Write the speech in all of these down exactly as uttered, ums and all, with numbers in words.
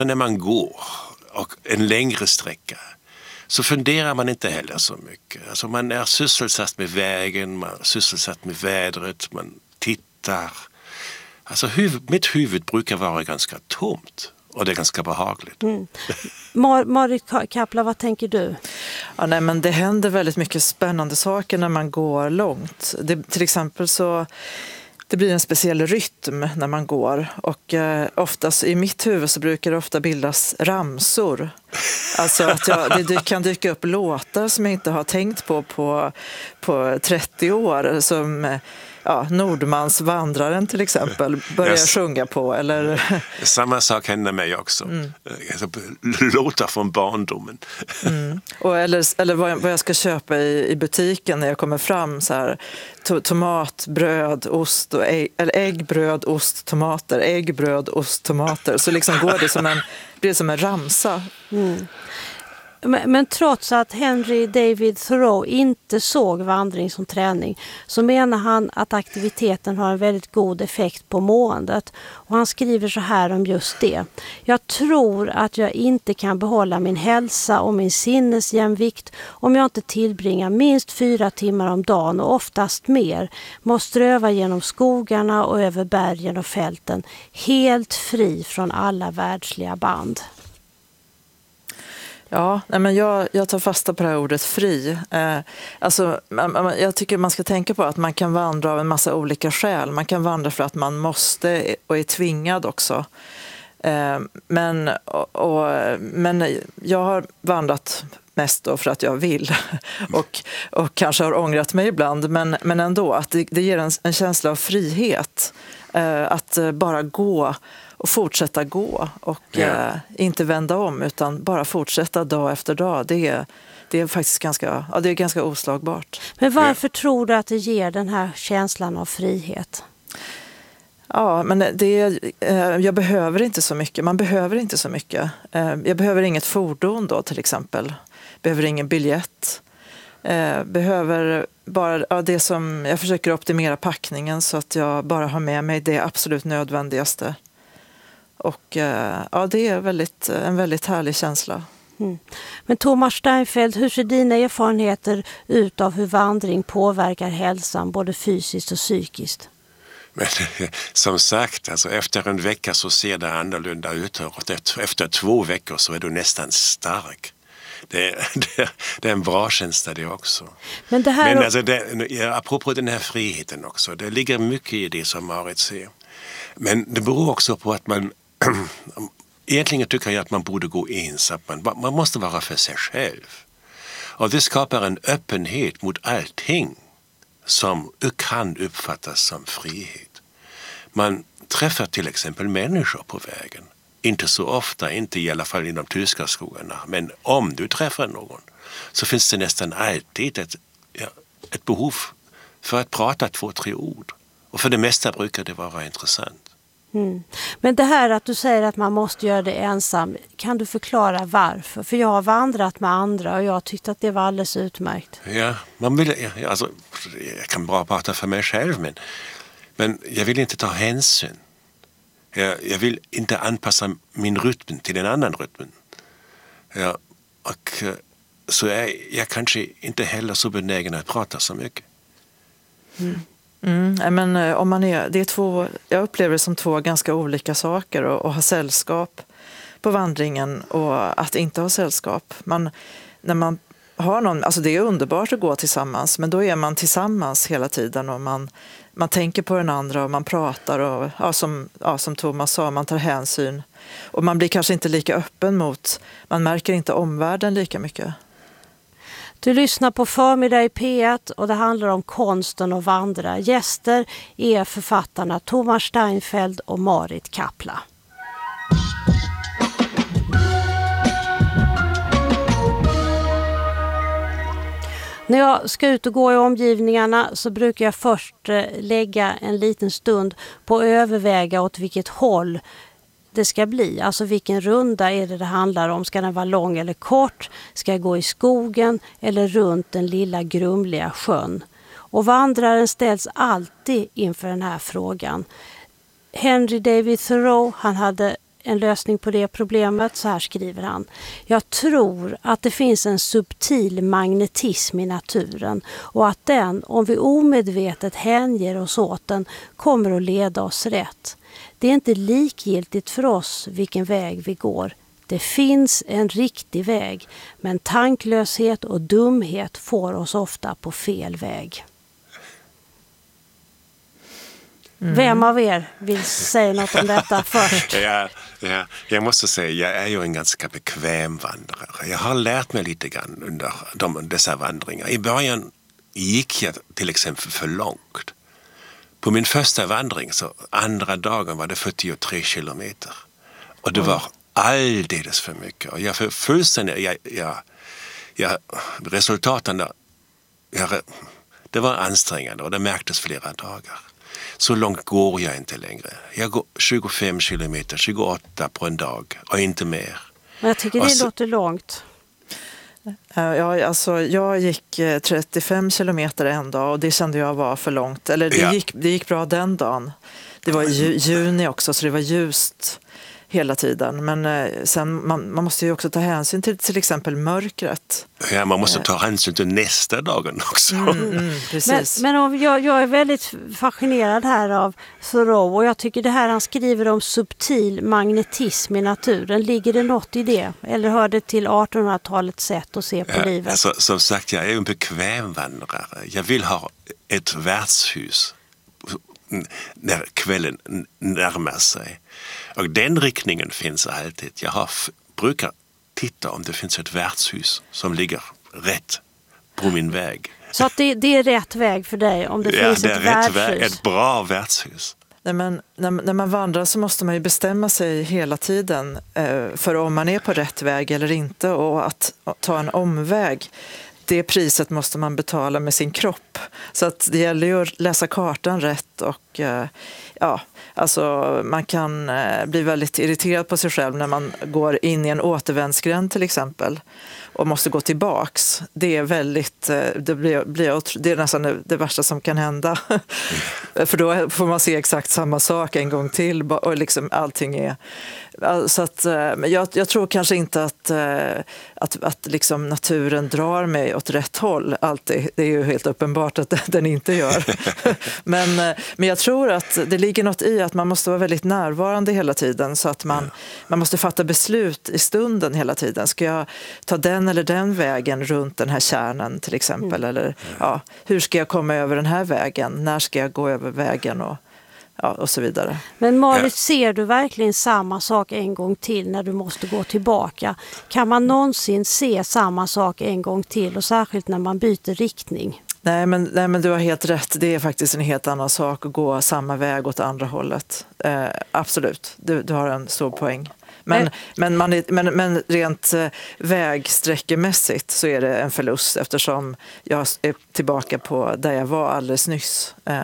När man går och en längre sträcka så funderar man inte heller så mycket. Alltså man är sysselsatt med vägen, man är sysselsatt med vädret, man tittar. Alltså huvud, mitt huvud brukar vara ganska tomt och det är ganska behagligt. Mm. Mar- Marit Kapla, vad tänker du? Ja, nej, men det händer väldigt mycket spännande saker när man går långt. Det, till exempel så det blir en speciell rytm när man går och eh, oftast i mitt huvud så brukar det ofta bildas ramsor. Alltså att jag, det kan dyka upp låtar som jag inte har tänkt på på, på trettio år som ja, Nordmans vandraren till exempel börjar yes. sjunga på. Eller... Samma sak händer mig också. Mm. Låtar från barndomen. Mm. Och eller eller vad, jag, vad jag ska köpa i, i butiken när jag kommer fram. Så här, to, tomat, bröd, ost, och ägg, eller ägg, bröd, ost, tomater. Ägg, bröd, ost, tomater. Så liksom går det som en, blir det som en ramsa. Mm. Men, men trots att Henry David Thoreau inte såg vandring som träning så menar han att aktiviteten har en väldigt god effekt på måendet. Och han skriver så här om just det. Jag tror att jag inte kan behålla min hälsa och min sinnesjämvikt om jag inte tillbringar minst fyra timmar om dagen och oftast mer. Måste ströva genom skogarna och över bergen och fälten helt fri från alla världsliga band. Ja, nej men jag, jag tar fasta på det här ordet fri. Eh, alltså, man, jag tycker man ska tänka på att man kan vandra av en massa olika skäl. Man kan vandra för att man måste och är tvingad också. Eh, men, och, och, men jag har vandrat mest då för att jag vill och, och kanske har ångrat mig ibland. Men, men ändå, att det, det ger en, en känsla av frihet. Eh, att bara gå och fortsätta gå och yeah. eh, inte vända om utan bara fortsätta dag efter dag. Det är, det är faktiskt ganska, ja, det är ganska oslagbart. Men varför yeah. tror du att det ger den här känslan av frihet? Ja, men det är, eh, jag behöver inte så mycket. Man behöver inte så mycket. Eh, jag behöver inget fordon då till exempel. Behöver ingen biljett. Eh, behöver bara ja, det som jag försöker optimera packningen så att jag bara har med mig det absolut nödvändigaste. Och ja, det är väldigt, en väldigt härlig känsla. Mm. Men Thomas Steinfeld, hur ser dina erfarenheter ut av hur vandring påverkar hälsan både fysiskt och psykiskt? Men, som sagt, alltså, efter en vecka så ser det annorlunda ut. Och efter två veckor så är du nästan stark. Det, det, det är en bra känsla det också. Men, det här... Men alltså, det, apropå den här friheten också, det ligger mycket i det som Marit säger. Men det beror också på att man egentligen tycker jag att man borde gå ensam. Man, man måste vara för sig själv. Och det skapar en öppenhet mot allting som kan uppfattas som frihet. Man träffar till exempel människor på vägen. Inte så ofta, inte i alla fall i de tyska skogarna. Men om du träffar någon så finns det nästan alltid ett, ja, ett behov för att prata två, tre ord. Och för det mesta brukar det vara intressant. Mm. Men det här att du säger att man måste göra det ensam, kan du förklara varför? För jag har vandrat med andra och jag tyckte att det var alldeles utmärkt. Ja, man vill, ja, alltså, jag kan bara prata för mig själv, men, men jag vill inte ta hänsyn. Jag, jag vill inte anpassa min rytm till en annan rytm. Ja, och så är jag kanske inte heller så benägen att prata så mycket. Mm. Mm, men om man är, det är två, jag upplever det som två ganska olika saker att, att ha sällskap på vandringen och att inte ha sällskap. Man, när man har någon, alltså det är underbart att gå tillsammans, men då är man tillsammans hela tiden och man, man tänker på den andra och man pratar och ja, som, ja, som Thomas sa, man tar hänsyn och man blir kanske inte lika öppen mot, man märker inte omvärlden lika mycket. Du lyssnar på Förmiddag i P ett och det handlar om konsten att vandra. Gäster är författarna Thomas Steinfeld och Marit Kapla. När jag ska ut och gå i omgivningarna så brukar jag först lägga en liten stund på att överväga åt vilket håll det ska bli. Alltså vilken runda är det det handlar om? Ska den vara lång eller kort? Ska jag gå i skogen eller runt den lilla grumliga sjön? Och vandraren ställs alltid inför den här frågan. Henry David Thoreau, han hade en lösning på det problemet. Så här skriver han. Jag tror att det finns en subtil magnetism i naturen och att den, om vi omedvetet hänger oss åt den, kommer att leda oss rätt. Det är inte likgiltigt för oss vilken väg vi går. Det finns en riktig väg, men tanklöshet och dumhet får oss ofta på fel väg. Mm. Vem av er vill säga något om detta först? Ja, ja, jag måste säga, jag är ju en ganska bekväm vandrare. Jag har lärt mig lite grann under de, dessa vandringar. I början gick jag till exempel för långt. På min första vandring, så andra dagen, var det fyrtiotre kilometer. Och det mm. var alldeles för mycket. Och jag för fullständigt, jag, jag, jag, resultaten, jag, det var ansträngande och det märktes flera dagar. Så långt går jag inte längre. Jag går tjugofem kilometer, tjugoåtta på en dag och inte mer. Men jag tycker det så låter långt. Ja, alltså, jag gick trettiofem kilometer en dag och det kände jag var för långt. Eller det, ja. gick, det gick bra den dagen. Det var ju, juni också, så det var ljust hela tiden. Men eh, sen, man, man måste ju också ta hänsyn till till exempel mörkret. Ja, man måste ta hänsyn till nästa dagen också. Mm, mm, precis. Men, men om jag, jag är väldigt fascinerad här av Thoreau och jag tycker det här han skriver om subtil magnetism i naturen. Ligger det något i det? Eller hör det till artonhundratalets sätt att se på ja, livet? Alltså, som sagt, jag är en bekväm vandrare. Jag vill ha ett värdshus när kvällen närmar sig. Och den riktningen finns alltid. Jag har, brukar titta om det finns ett värdshus som ligger rätt på min väg. Så att det, det är rätt väg för dig om det ja, finns det är ett rätt värdshus? Väg, ett bra värdshus. Nej, men när, när man vandrar så måste man ju bestämma sig hela tiden eh, för om man är på rätt väg eller inte, och att, att ta en omväg. Det priset måste man betala med sin kropp. Så att det gäller ju att läsa kartan rätt och eh, ja, alltså man kan eh, bli väldigt irriterad på sig själv när man går in i en återvändsgränd till exempel och måste gå tillbaks. Det är väldigt, eh, det blir, blir det är nästan det, det värsta som kan hända. För då får man se exakt samma sak en gång till och liksom allting är. Så att, jag, jag tror kanske inte att, att, att liksom naturen drar mig åt rätt håll alltid. Det är ju helt uppenbart att den inte gör. Men, men jag tror att det ligger något i att man måste vara väldigt närvarande hela tiden, så att man, man måste fatta beslut i stunden hela tiden. Ska jag ta den eller den vägen runt den här kärnan till exempel? Mm. Eller ja, hur ska jag komma över den här vägen? När ska jag gå över vägen? Och Ja, och så vidare. Men Marit, ser du verkligen samma sak en gång till när du måste gå tillbaka? Kan man någonsin se samma sak en gång till, och särskilt när man byter riktning? Nej men, nej, men du har helt rätt. Det är faktiskt en helt annan sak att gå samma väg åt andra hållet. Eh, absolut, du, du har en stor poäng. Men, men, man är, men, men rent eh, vägsträckemässigt så är det en förlust, eftersom jag är tillbaka på där jag var alldeles nyss. Eh,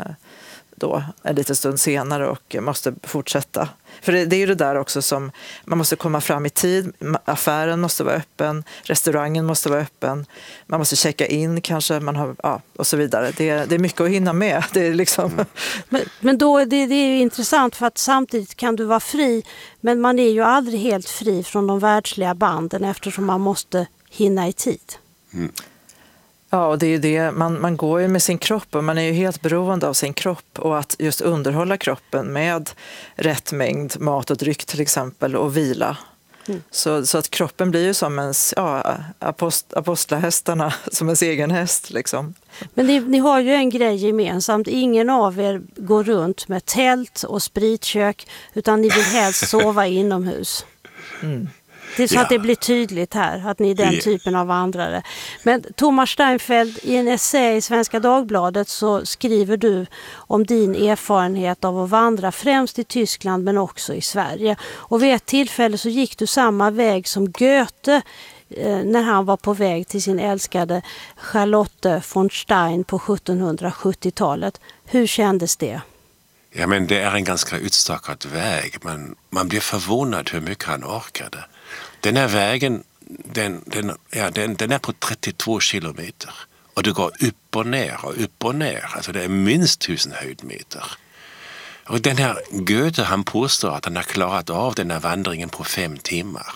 då en liten stund senare och måste fortsätta. För det, det är ju det där också som man måste komma fram i tid. Affären måste vara öppen, restaurangen måste vara öppen, man måste checka in kanske, man har, ja, och så vidare. Det är, det är mycket att hinna med. Det är liksom... men, men då det, det är ju intressant, för att samtidigt kan du vara fri, men man är ju aldrig helt fri från de världsliga banden eftersom man måste hinna i tid. Mm. Ja, och det är ju det, man, man går ju med sin kropp och man är ju helt beroende av sin kropp, och att just underhålla kroppen med rätt mängd mat och dryck till exempel, och vila. Mm. Så, så att kroppen blir ju som ens, ja, apost, apostlahästarna, som ens egen häst liksom. Men ni, ni har ju en grej gemensamt, ingen av er går runt med tält och spritkök, utan ni vill helst sova inomhus. Mm. Det är så ja. Att det blir tydligt här att ni är den yeah. typen av vandrare. Men Thomas Steinfeld, i en essä i Svenska Dagbladet så skriver du om din erfarenhet av att vandra främst i Tyskland men också i Sverige. Och vid ett tillfälle så gick du samma väg som Goethe eh, när han var på väg till sin älskade Charlotte von Stein på sjuttonhundrasjuttiotalet. Hur kändes det? Ja, men det är en ganska utstakad väg. Man, man blir förvånad hur mycket han orkade. Den här vägen, den, den, ja, den, den är på trettiotvå kilometer. Och det går upp och ner och upp och ner. Alltså det är minst tusen höjdmeter. Och den här Goethe, han påstår att han har klarat av den här vandringen på fem timmar.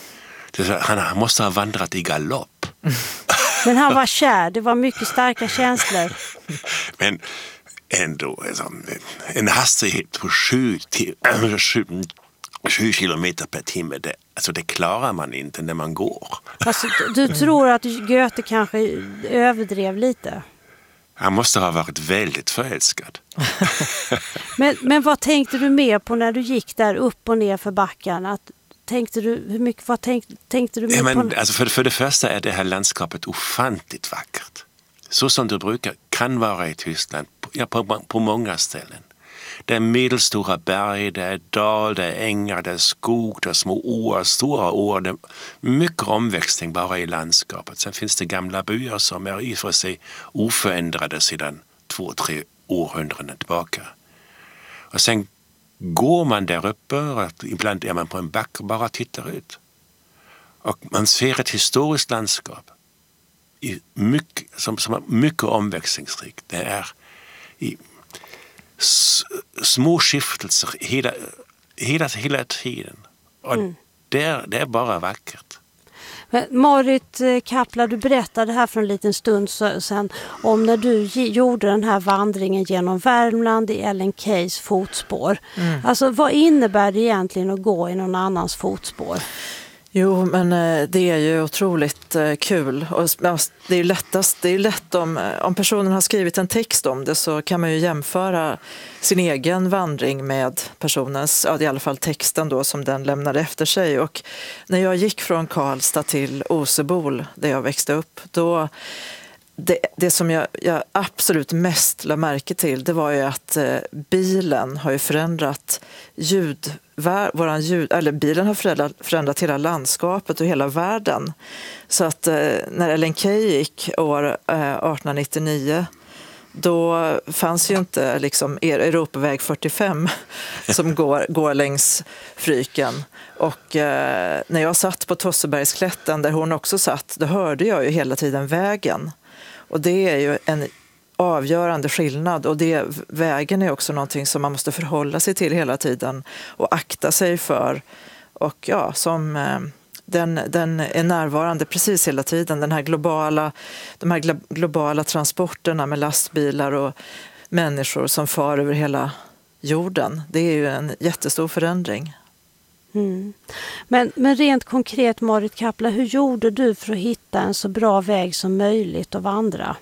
Han måste ha vandrat i galopp. Men han var kär, det var mycket starka känslor. Men ändå, en hastighet på sju, sju, sju kilometer per timme, det, alltså det klarar man inte när man går. Alltså, du tror att Goethe kanske överdrev lite? Han måste ha varit väldigt förälskad. men, men vad tänkte du mer på när du gick där upp och ner för backen? Att, tänkte du, hur mycket, vad tänk, tänkte du mer ja, men, på? Alltså för, för det första är det här landskapet ofantligt vackert. Så som det brukar kan vara i Tyskland, ja, på, på många ställen. Det är medelstora berg, det är dal, det är ängar, det är skog, det är små åar, stora åar. Det är mycket omväxling bara i landskapet. Sen finns det gamla byar som är i för sig oförändrade sedan två, tre århundraden tillbaka. Och sen går man där uppe och ibland är man på en back och bara tittar ut. Och man ser ett historiskt landskap i mycket, som, som är mycket omväxlingsrikt. Det är i s- små skiftelser hela, hela, hela tiden. Och mm. det, är, det är bara vackert. Men Marit Kappla, du berättade här för en liten stund sedan om när du gjorde den här vandringen genom Värmland i Ellen Keys fotspår. Mm. Alltså vad innebär det egentligen att gå i någon annans fotspår? Jo, men det är ju otroligt kul. Och det är ju lättast, det är lätt om, om personen har skrivit en text om det, så kan man ju jämföra sin egen vandring med personens, ja, i alla fall texten då som den lämnade efter sig. Och när jag gick från Karlstad till Osebol där jag växte upp, då det, det som jag, jag absolut mest la märke till, det var ju att eh, bilen har ju förändrat ljud, vär, våran ljud, eller bilen har förändrat, förändrat hela landskapet och hela världen. Så att eh, när Ellen Key gick år eh, arton nittionio, då fanns ju inte liksom Europaväg fyrtiofem som går, går längs Fryken. Och eh, när jag satt på Tossebergsklätten där hon också satt, då hörde jag ju hela tiden vägen. Och det är ju en avgörande skillnad, och det, vägen är också någonting som man måste förhålla sig till hela tiden och akta sig för. Och ja, som eh, den, den är närvarande precis hela tiden. Den här globala, de här glo- globala transporterna med lastbilar och människor som far över hela jorden. Det är ju en jättestor förändring. Mm. Men, men rent konkret, Marit Kappla, hur gjorde du för att hitta en så bra väg som möjligt att vandra?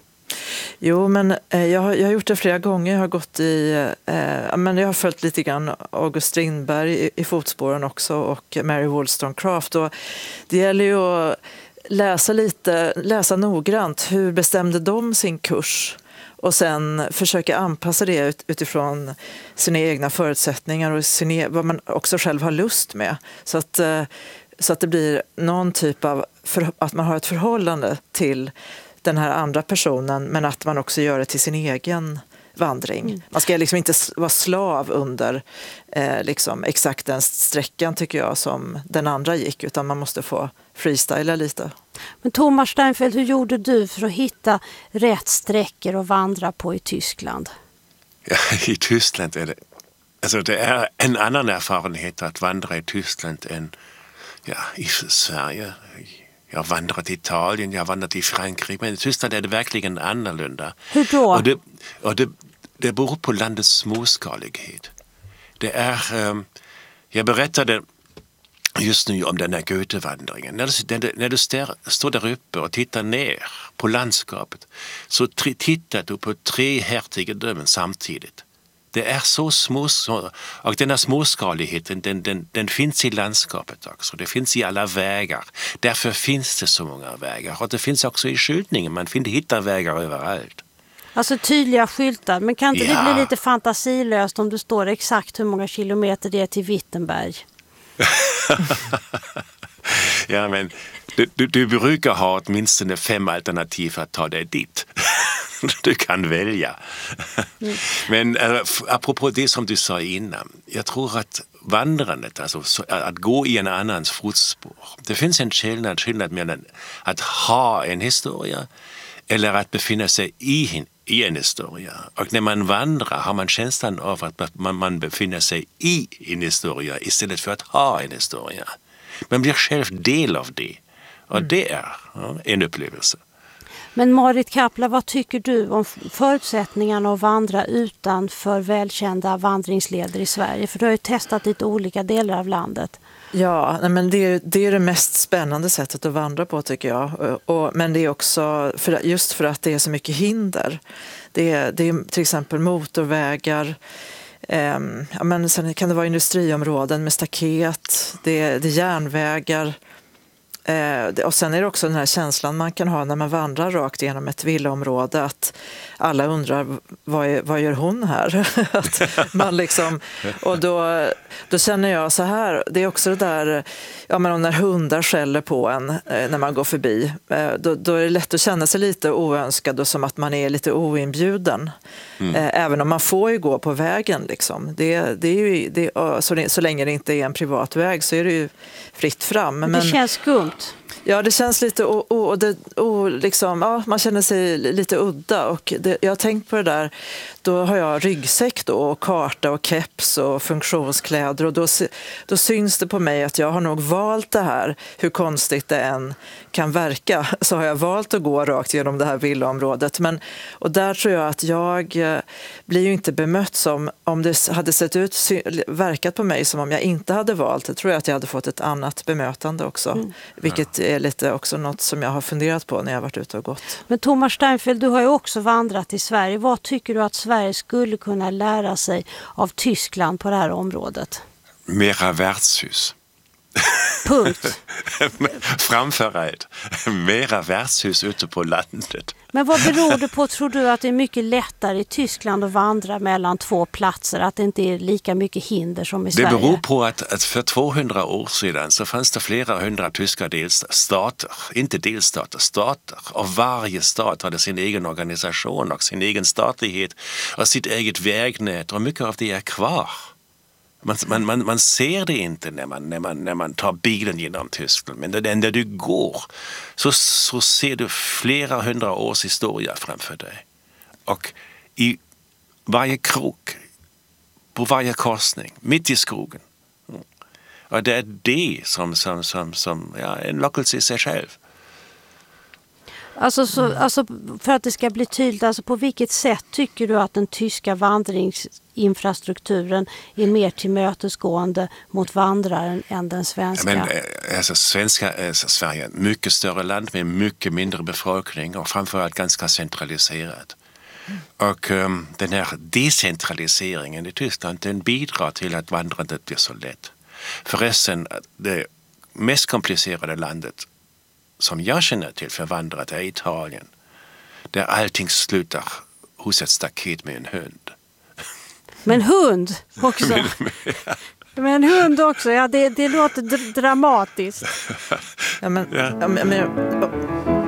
Jo, men eh, jag, har, jag har gjort det flera gånger. Jag har gått i, eh, men jag har följt lite grann August Strindberg i, i fotspåren också, och Mary Wollstonecraft. Och det gäller ju att läsa lite, läsa noggrant. Hur bestämde de sin kurs? Och sen försöka anpassa det ut, utifrån sina egna förutsättningar och sin, vad man också själv har lust med. Så att, så att det blir någon typ av, för, att man har ett förhållande till den här andra personen, men att man också gör det till sin egen vandring. Mm. Man ska liksom inte vara slav under eh, liksom exakt den sträckan, tycker jag, som den andra gick, utan man måste få freestyla lite. Men Thomas Steinfeld, hur gjorde du för att hitta rätt sträckor att vandra på i Tyskland? Ja, i Tyskland är det, alltså det är en annan erfarenhet att vandra i Tyskland än ja, i Sverige. Jag har vandrat i Italien, jag har vandrat i Frankrike, men i Tyskland är det verkligen annorlunda. Hur då? Och det, och det, det beror på landets småskalighet. Det är, um, jag berättade just nu om den här Goethe-vandringen. När du, när du, när du stär, står där uppe och tittar ner på landskapet, så tri, tittar du på tre hertigedömen samtidigt. Det är så små, och den här småskaligheten, den, den, den finns i landskapet också. Det finns i alla vägar. Därför finns det så många vägar. Och det finns också i skyltningen. Man finner hittar vägar överallt. Alltså tydliga skyltar. Men kan inte ja. det bli lite fantasilöst om det står exakt hur många kilometer det är till Wittenberg? Ja, men du, du, du brukar ha åtminstone fem alternativ för att ta dig dit. Du kan välja. Mm. Men äh, apropå det som du sa innan, jag tror att vandrandet, alltså att gå i en annans fotspår, det finns en skillnad, skillnad mellan att ha en historia eller att befinna sig i, i en historia. Och när man vandrar har man känslan av att man, man befinner sig i en historia istället för att ha en historia. Man blir själv del av det. Och mm. det är ja, en upplevelse. Men Marit Kapla, vad tycker du om förutsättningarna att vandra utanför välkända vandringsleder i Sverige? För du har ju testat lite olika delar av landet. Ja, men det är, det är det mest spännande sättet att vandra på tycker jag. Och, men det är också för, just för att det är så mycket hinder. Det är, det är till exempel motorvägar. Eh, ja, men sen kan det vara industriområden med staket. Det är, det är järnvägar. Eh, och sen är det också den här känslan man kan ha när man vandrar rakt genom ett villaområde att alla undrar vad, är, vad gör hon här? att man liksom, och då, då känner jag så här, det är också det där, ja, men när hundar skäller på en eh, när man går förbi, eh, då, då är det lätt att känna sig lite oönskad och som att man är lite oinbjuden. Mm. Eh, även om man får ju gå på vägen liksom. Det, det är ju, det, så, så länge det inte är en privat väg så är det ju fritt fram. Men, det känns skumt. Ja, det känns lite o, o, det, o, liksom, ja, man känner sig lite udda och det, jag har tänkt på det där, då har jag ryggsäck då, och karta och keps och funktionskläder och då, då syns det på mig att jag har nog valt det här, hur konstigt det än kan verka, så har jag valt att gå rakt genom det här villaområdet. Men, och där tror jag att jag blir ju inte bemött som om det hade sett ut, verkat på mig som om jag inte hade valt. Jag tror jag att jag hade fått ett annat bemötande också, mm. vilket är lite också något som jag har funderat på när jag har varit ute och gått. Men Thomas Steinfeld, du har ju också vandrat i Sverige. Vad tycker du att Sverige skulle kunna lära sig av Tyskland på det här området? Mera värdshus. Punkt. Framför allt. Mera värdshus ute på landet. Men vad beror det på, tror du, att det är mycket lättare i Tyskland att vandra mellan två platser? Att det inte är lika mycket hinder som i Sverige? Det beror på att, att för tvåhundra år sedan så fanns det flera hundra tyska delstater. Inte delstater, stater. Och varje stat hade sin egen organisation och sin egen statlighet och sitt eget vägnät. Och mycket av det är kvar. Man, man, man, man ser det inte när man, när, man, när man tar bilen genom Tyskland. Men det, när du går så, så ser du flera hundra års historia framför dig. Och i varje krok, på varje korsning, mitt i skogen. Och det är det som, som, som, som ja, en lockelse i sig själv. Alltså, så, alltså för att det ska bli tydligt, alltså på vilket sätt tycker du att den tyska vandringsinfrastrukturen är mer tillmötesgående mot vandraren än den svenska? Men, alltså, svenska alltså, Sverige är ett mycket större land med mycket mindre befolkning och framförallt ganska centraliserat. Mm. Och um, den här decentraliseringen i Tyskland, den bidrar till att vandrandet blir så lätt. Förresten, det mest komplicerade landet som jag känner till för vandrat är Italien. Där allting slutar hos ett staket med en hund. Men hund också? Men en hund också, ja det, det låter dr- dramatiskt. Ja, men, ja. Ja, men, men,